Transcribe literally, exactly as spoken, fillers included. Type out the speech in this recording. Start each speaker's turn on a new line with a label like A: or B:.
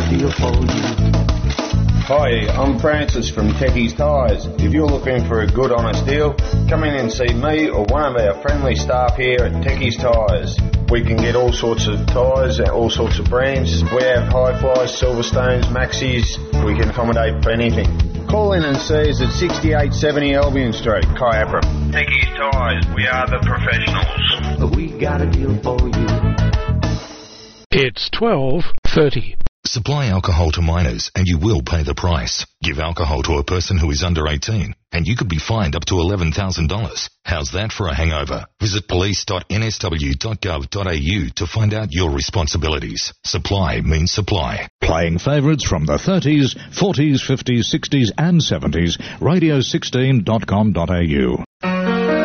A: a deal for you.
B: Hi, I'm Francis from Techie's Tyres. If you're looking for a good, honest deal, come in and see me or one of our friendly staff here at Techie's Tyres. We can get all sorts of tyres and all sorts of brands. We have Hi-Flies, Silverstones, Maxis. We can accommodate for anything. Call in and see us at sixty-eight seventy Albion Street, Kyabra. Techie's Tyres, we are the professionals.
A: We got a deal for you.
C: It's twelve thirty.
D: Supply alcohol to minors and you will pay the price. Give alcohol to a person who is under eighteen and you could be fined up to eleven thousand dollars. How's that for a hangover? Visit police dot n s w dot gov dot a u to find out your responsibilities. Supply means supply.
E: Playing favourites from the thirties, forties, fifties, sixties and seventies. radio sixteen dot com dot a u.